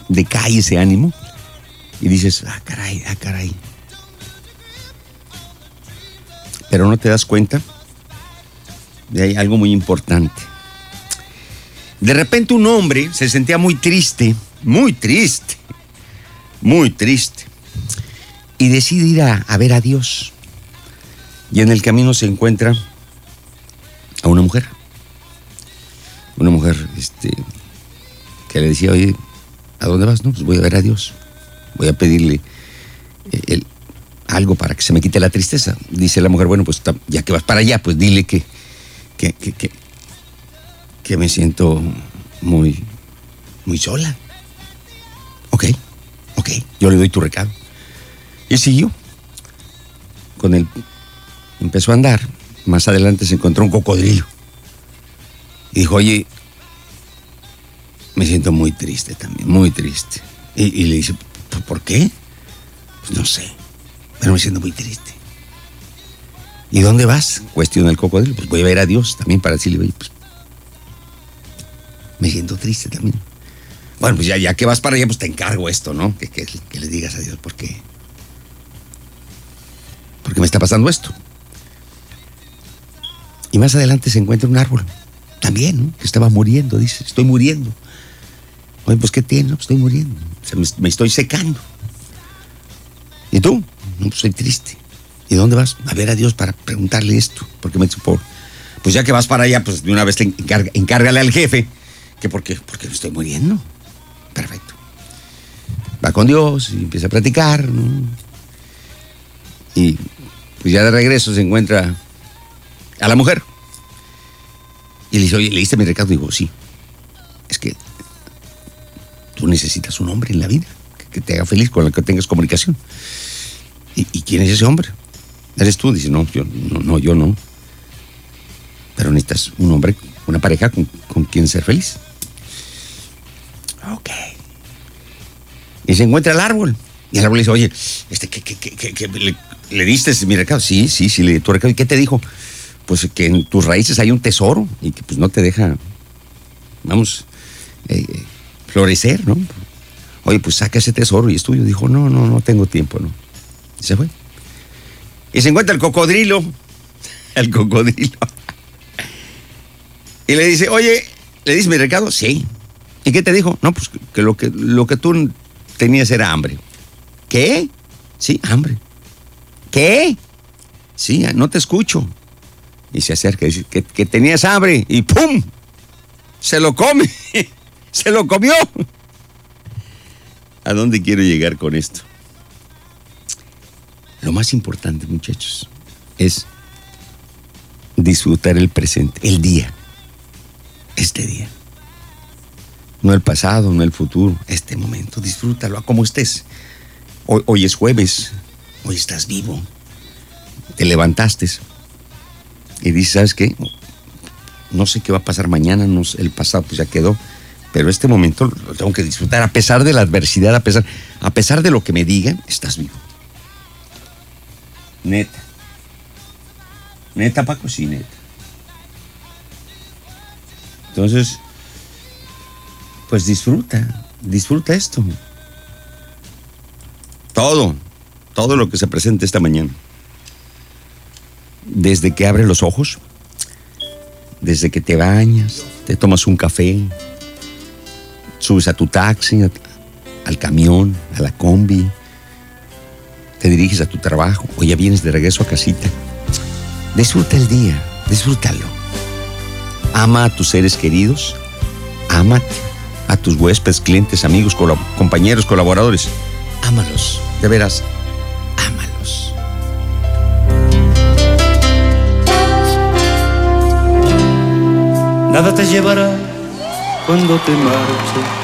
decae ese ánimo y dices, ah, caray. Pero no te das cuenta de ahí algo muy importante. De repente un hombre se sentía muy triste, y decide ir a ver a Dios. Y en el camino se encuentra a una mujer. Una mujer que le decía, oye, ¿a dónde vas? No, pues voy a ver a Dios. Voy a pedirle algo para que se me quite la tristeza. Dice la mujer, bueno, pues ya que vas para allá, pues dile que me siento muy sola. Ok, yo le doy tu recado. Y siguió. Con él empezó a andar. Más adelante se encontró un cocodrilo. Y dijo, oye, me siento muy triste también, muy triste. Y le dice, ¿por qué? Pues no sé, pero me siento muy triste. ¿Y dónde vas? Cuestiona el cocodrilo. Pues voy a ver a Dios también para decirle, oye, pues me siento triste también. Bueno, pues ya que vas para allá, pues te encargo esto, ¿no? Que le digas a Dios por qué me está pasando esto. Y más adelante se encuentra un árbol, también, ¿no? Que estaba muriendo, dice, estoy muriendo. Oye, pues ¿qué tiene? No, pues estoy muriendo, o sea, me estoy secando. ¿Y tú? No, pues estoy triste. ¿Y dónde vas? A ver a Dios para preguntarle esto, porque me dice, pues ya que vas para allá, pues de una vez encárgale al jefe, que porque me estoy muriendo. Perfecto. Va con Dios y empieza a platicar, ¿no? Y pues ya de regreso se encuentra a la mujer. Y le dice, oye, ¿leíste mi recado? Digo, sí. Es que tú necesitas un hombre en la vida que te haga feliz, con el que tengas comunicación. ¿Y quién es ese hombre? ¿Eres tú? Dice, no, yo no. Pero necesitas un hombre, una pareja con quien ser feliz. Ok. Y se encuentra el árbol. Y el árbol le dice, oye, ¿que le diste mi recado? Sí, le di tu recado. ¿Y qué te dijo? Pues que en tus raíces hay un tesoro y que pues no te deja, florecer, ¿no? Oye, pues saca ese tesoro y es tuyo. Dijo, no tengo tiempo, ¿no? Y se fue. Y se encuentra el cocodrilo. Y le dice, oye, ¿le diste mi recado? Sí. ¿Y qué te dijo? No, pues que lo que tú tenías era hambre. ¿Qué? Sí, hambre. ¿Qué? Sí, no te escucho. Y se acerca y dice que tenías hambre y ¡pum! Se lo come. Se lo comió. ¿A dónde quiero llegar con esto? Lo más importante, muchachos, es disfrutar el presente, el día. Este día. No el pasado, no el futuro. Este momento, disfrútalo a como estés. Hoy es jueves. Hoy estás vivo. Te levantaste. Y dices, ¿sabes qué? No sé qué va a pasar mañana. El pasado pues ya quedó. Pero este momento lo tengo que disfrutar. A pesar de la adversidad, a pesar de lo que me digan, estás vivo. Neta. Neta, Paco, sí, neta. Entonces, pues disfruta esto. Todo lo que se presente esta mañana. Desde que abres los ojos, desde que te bañas, te tomas un café, subes a tu taxi, al camión, a la combi, te diriges a tu trabajo o ya vienes de regreso a casita. Disfruta el día, disfrútalo. Ama a tus seres queridos, ámate, a tus huéspedes, clientes, amigos, compañeros, colaboradores. Ámalos, de veras, ámalos. Nada te llevará cuando te marches.